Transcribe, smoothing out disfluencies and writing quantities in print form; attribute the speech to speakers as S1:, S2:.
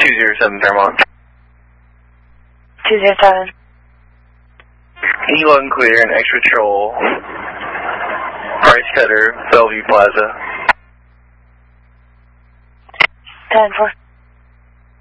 S1: 207 Fairmont.
S2: 207.
S1: E1 clear and extra patrol. Price Cutter, Bellevue Plaza.
S2: 10-4.